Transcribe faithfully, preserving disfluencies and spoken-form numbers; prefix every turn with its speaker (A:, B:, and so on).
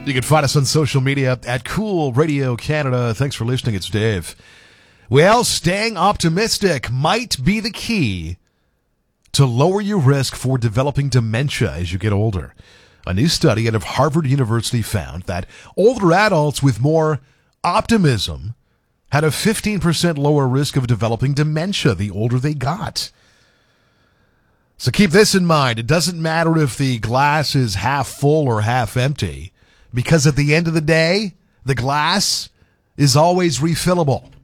A: You can find us on social media at Cool Radio Canada. Thanks for listening. It's Dave. Well, staying optimistic might be the key to lower your risk for developing dementia as you get older. A new study out of Harvard University found that older adults with more optimism had a fifteen percent lower risk of developing dementia the older they got. So keep this in mind. It doesn't matter if the glass is half full or half empty, because at the end of the day, the glass is always refillable.